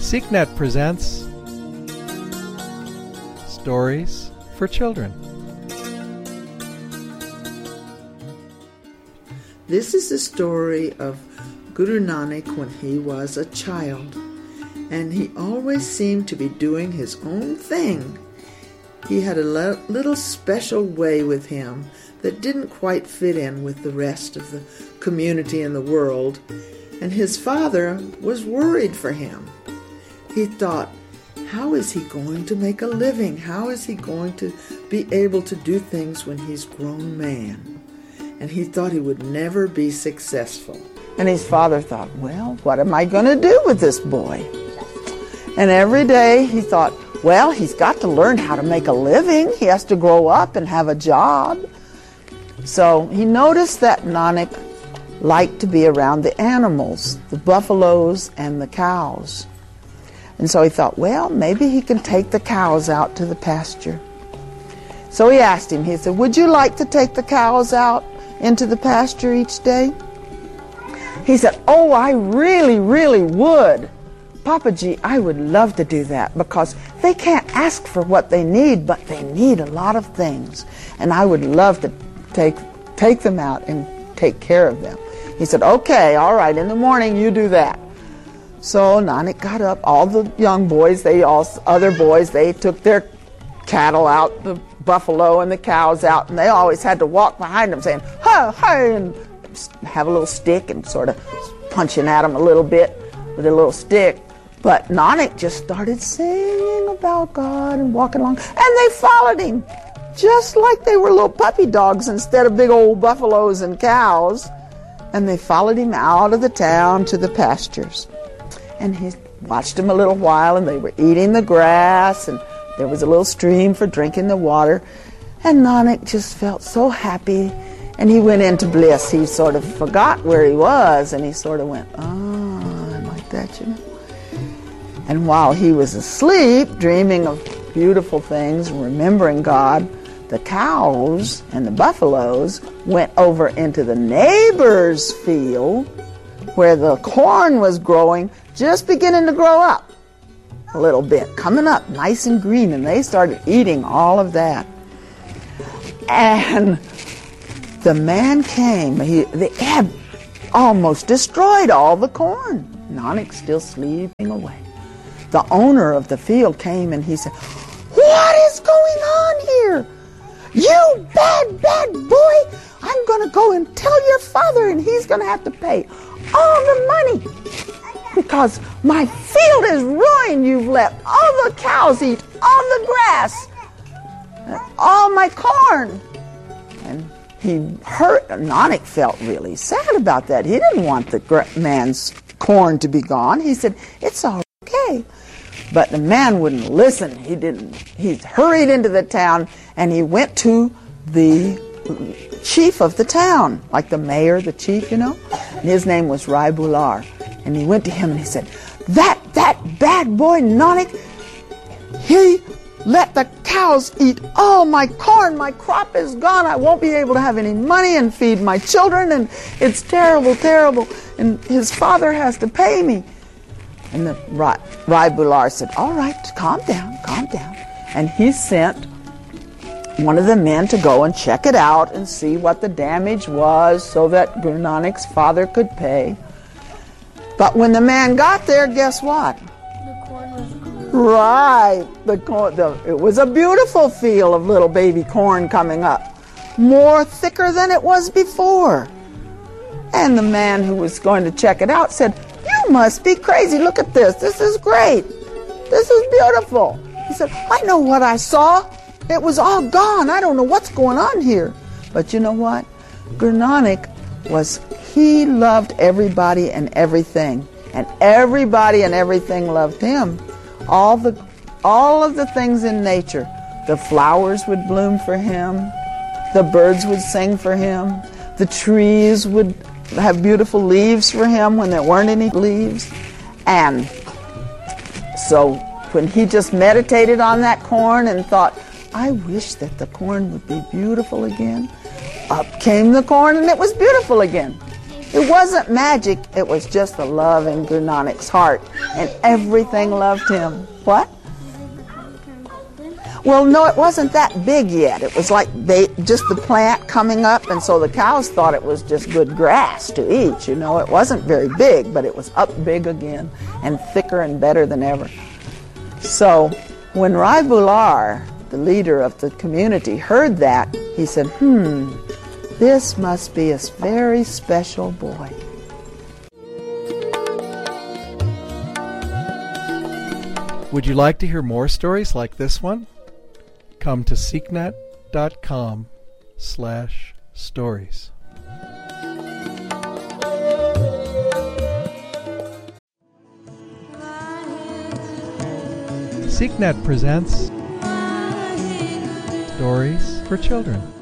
SeekNet presents Stories for Children. This is the story of Guru Nanak when he was a child, and he always seemed to be doing his own thing. He had a little special way with him that didn't quite fit in with the rest of the community and the world, and his father was worried for him. He thought, how is he going to make a living? How is he going to be able to do things when he's a grown man? And he thought he would never be successful. And his father thought, well, what am I going to do with this boy? And every day he thought, well, he's got to learn how to make a living. He has to grow up and have a job. So he noticed that Nanak liked to be around the animals, the buffaloes and the cows. And so he thought, well, maybe he can take the cows out to the pasture. So he asked him, he said, would you like to take the cows out into the pasture each day? He said, oh, I really, really would. Papaji, I would love to do that because they can't ask for what they need, but they need a lot of things. And I would love to take them out and take care of them. He said, okay, all right, in the morning you do that. So Nanak got up, all the young boys, they took their cattle out, the buffalo and the cows out, and they always had to walk behind them saying, hi, hi, and have a little stick and sort of punching at them a little bit with a little stick. But Nanak just started singing about God and walking along, and they followed him, just like they were little puppy dogs instead of big old buffaloes and cows. And they followed him out of the town to the pastures. And he watched them a little while, and they were eating the grass, and there was a little stream for drinking the water. And Nanak just felt so happy, and he went into bliss. He sort of forgot where he was, and he sort of went, like that, you know. And while he was asleep, dreaming of beautiful things, remembering God, the cows and the buffaloes went over into the neighbor's field where the corn was growing, just beginning to grow up a little bit, coming up nice and green, and they started eating all of that. And the man came, they had almost destroyed all the corn. Nanak still sleeping away. The owner of the field came and he said, what is going on here? You bad, bad boy, I'm going to go and tell your father, and he's going to have to pay all the money because my field is ruined. You've let all the cows eat all the grass and all my corn. And Nanak felt really sad about that. He didn't want the man's corn to be gone. He said, it's all okay. But the man wouldn't listen. He hurried into the town, and he went to the chief of the town, like the mayor, the chief, you know. And his name was Rai Bular. And he went to him and he said, that bad boy Nanak, he let the cows eat all my corn. My crop is gone. I won't be able to have any money and feed my children, and it's terrible, terrible. And his father has to pay me. And the Rai Bular said, all right, calm down, calm down. And he sent one of the men to go and check it out and see what the damage was so that Guru Nanak's father could pay. But when the man got there, guess what? The corn was gone. Right. It was a beautiful field of little baby corn coming up, more thicker than it was before. And the man who was going to check it out said, you must be crazy. Look at this. This is great. This is beautiful. He said, I know what I saw. It was all gone. I don't know what's going on here. But you know what? Guru Nanak he loved everybody and everything. And everybody and everything loved him. All of the things in nature. The flowers would bloom for him. The birds would sing for him. The trees would have beautiful leaves for him when there weren't any leaves. And so when he just meditated on that corn and thought, I wish that the corn would be beautiful again, up came the corn and it was beautiful again. It wasn't magic, it was just the love in Guru Nanak's heart, and everything loved him. What? Well, no, it wasn't that big yet. It was like just the plant coming up, and so the cows thought it was just good grass to eat. It wasn't very big, but it was up big again and thicker and better than ever. So when Rai Bular, the leader of the community, heard that, he said, this must be a very special boy. Would you like to hear more stories like this one? Come to seeknet.com/stories. SeekNet presents Stories for Children.